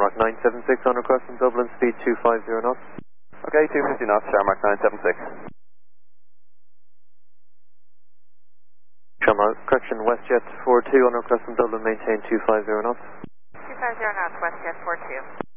Sharmark 976 on request from Dublin, speed 250 knots. Okay, 250 knots, Sharmark 976. Sharmark, correction, WestJet 42 on request from Dublin, maintain 250 knots. 250 knots, WestJet 42.